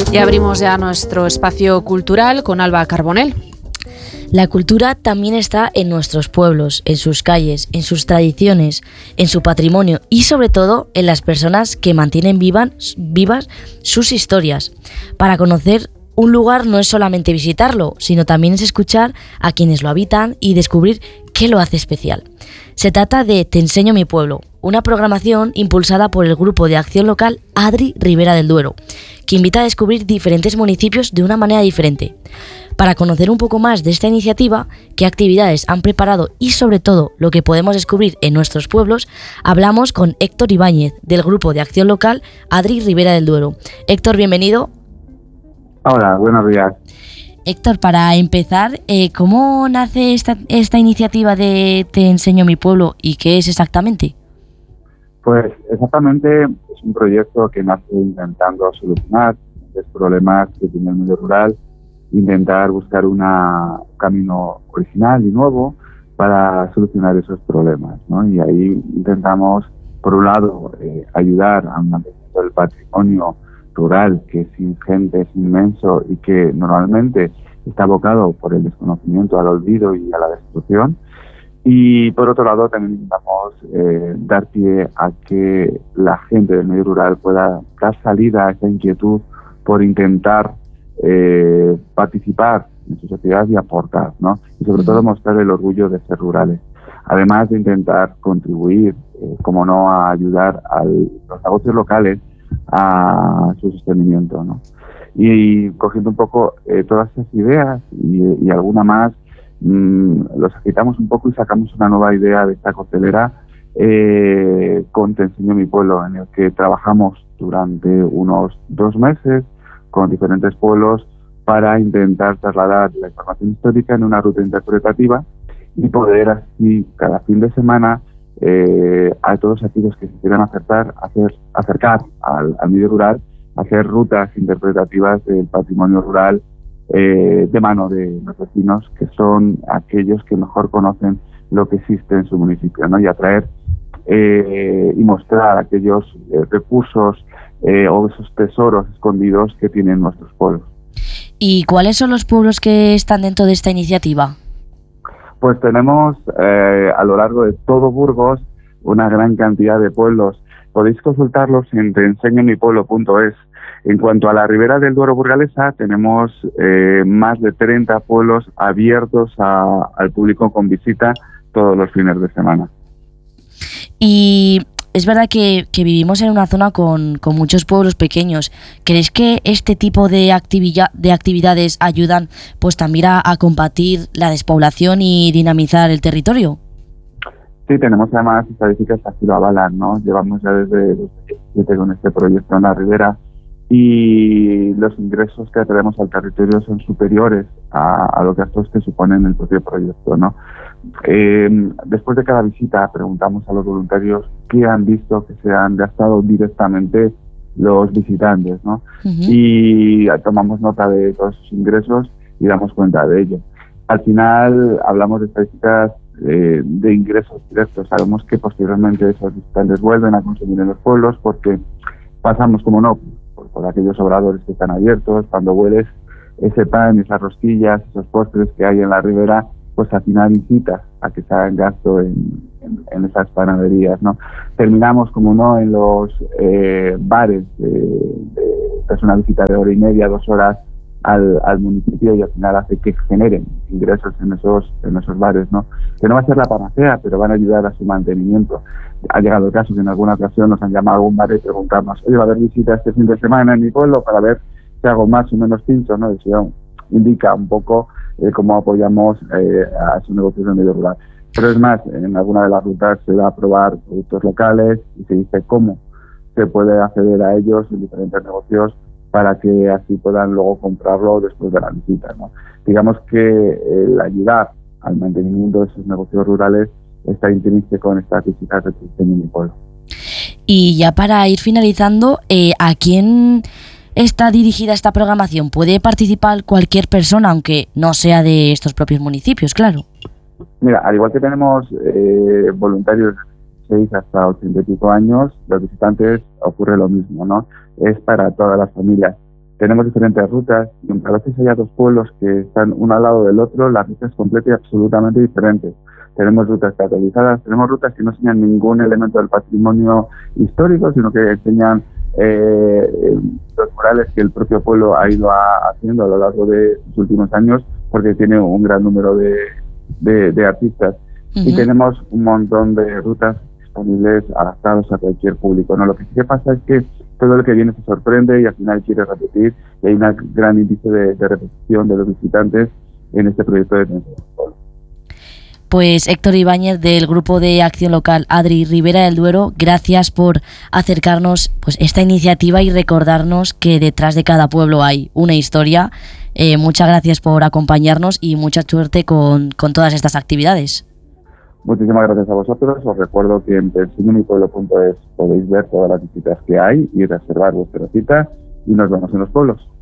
Y abrimos ya nuestro espacio cultural con Alba Carbonell. La cultura también está en nuestros pueblos, en sus calles, en sus tradiciones, en su patrimonio y sobre todo en las personas que mantienen vivas sus historias. Para conocer un lugar no es solamente visitarlo, sino también es escuchar a quienes lo habitan y descubrir qué lo hace especial. Se trata de Te enseño mi pueblo, una programación impulsada por el Grupo de Acción Local Adri Ribera del Duero, que invita a descubrir diferentes municipios de una manera diferente. Para conocer un poco más de esta iniciativa, qué actividades han preparado y sobre todo lo que podemos descubrir en nuestros pueblos, hablamos con Héctor Ibáñez del Grupo de Acción Local Adri Ribera del Duero. Héctor, bienvenido. Hola, buenos días. Héctor, para empezar, ¿cómo nace esta iniciativa de Te enseño mi pueblo y qué es exactamente? Pues exactamente es un proyecto que nace intentando solucionar los problemas que tiene el medio rural, intentar buscar un camino original y nuevo para solucionar esos problemas, ¿no? Y ahí intentamos, por un lado, ayudar a un mantenimiento del patrimonio rural que es ingente, es inmenso y que normalmente está abocado por el desconocimiento al olvido y a la destrucción. Y por otro lado también intentamos dar pie a que la gente del medio rural pueda dar salida a esa inquietud por intentar participar en su sociedad y aportar, ¿no? Y sobre todo mostrar el orgullo de ser rurales. Además de intentar contribuir, como no, a ayudar a los negocios locales a su sostenimiento, ¿no? Y cogiendo un poco todas esas ideas y alguna más, los agitamos un poco y sacamos una nueva idea de esta costelera con Te enseño mi pueblo, en el que trabajamos durante unos 2 meses con diferentes pueblos para intentar trasladar la información histórica en una ruta interpretativa y poder así cada fin de semana a todos aquellos que se quieran acercar al medio rural, hacer rutas interpretativas del patrimonio rural de mano de los vecinos, que son aquellos que mejor conocen lo que existe en su municipio, ¿no? Y atraer y mostrar aquellos recursos o esos tesoros escondidos que tienen nuestros pueblos. ¿Y cuáles son los pueblos que están dentro de esta iniciativa? Pues tenemos a lo largo de todo Burgos una gran cantidad de pueblos. Podéis consultarlos en teenseñomipueblo.es. En cuanto a la Ribera del Duero burgalesa, tenemos más de 30 pueblos abiertos al público con visita todos los fines de semana. Y es verdad que vivimos en una zona con muchos pueblos pequeños. ¿Crees que este tipo de actividades ayudan pues también a combatir la despoblación y dinamizar el territorio? Sí, tenemos además estadísticas que así lo avalan, ¿no? Llevamos ya desde 2017 con este proyecto en la Ribera y los ingresos que traemos al territorio son superiores a lo que estos que suponen el propio proyecto, ¿no? Después de cada visita preguntamos a los voluntarios qué han visto que se han gastado directamente los visitantes, ¿no? Y tomamos nota de todos sus ingresos y damos cuenta de ello. Al final hablamos de estadísticas de ingresos directos. Sabemos que posteriormente esos visitantes vuelven a consumir en los pueblos porque pasamos, como no, por aquellos obradores que están abiertos. Cuando hueles ese pan, esas rosquillas, esos postres que hay en la ribera, pues al final incita a que se hagan gasto en esas panaderías, ¿no? Terminamos, como no, en los bares tras una visita de 1 hora y media, 2 horas al municipio, y al final hace que generen ingresos en esos bares, ¿no? Que no va a ser la panacea, pero van a ayudar a su mantenimiento. Ha llegado el caso que en alguna ocasión nos han llamado a algún bar y preguntarnos: oye, va a haber visita este fin de semana en mi pueblo para ver si hago más o menos pinchos, ¿no? Eso indica un poco cómo apoyamos a esos negocios del medio rural. Pero es más, en alguna de las rutas se da a probar productos locales y se dice cómo se puede acceder a ellos en diferentes negocios para que así puedan luego comprarlo después de la visita, ¿no? Digamos que el ayudar al mantenimiento de esos negocios rurales está intrínseco en estas visitas de Te enseño mi pueblo. Y ya para ir finalizando, ¿a quién está dirigida esta programación? ¿Puede participar cualquier persona, aunque no sea de estos propios municipios, claro? Mira, al igual que tenemos voluntarios de 6 hasta 80 y pico años, los visitantes ocurre lo mismo, ¿no? Es para todas las familias. Tenemos diferentes rutas y aunque a veces haya dos pueblos que están uno al lado del otro, la ruta es completa y absolutamente diferente. Tenemos rutas teatralizadas, tenemos rutas que no enseñan ningún elemento del patrimonio histórico, sino que enseñan los murales que el propio pueblo ha ido haciendo a lo largo de sus últimos años, porque tiene un gran número de artistas. Y tenemos un montón de rutas disponibles, adaptados a cualquier público, ¿no? Lo que sí que pasa es que todo el que viene se sorprende y al final quiere repetir, y hay un gran índice de repetición de los visitantes en este proyecto de Tensión. Pues Héctor Ibáñez, del Grupo de Acción Local Adri Ribera del Duero, gracias por acercarnos pues esta iniciativa y recordarnos que detrás de cada pueblo hay una historia. Muchas gracias por acompañarnos y mucha suerte con todas estas actividades. Muchísimas gracias a vosotros. Os recuerdo que en pensionunipueblo.es podéis ver todas las visitas que hay y reservar vuestra cita, y nos vemos en los pueblos.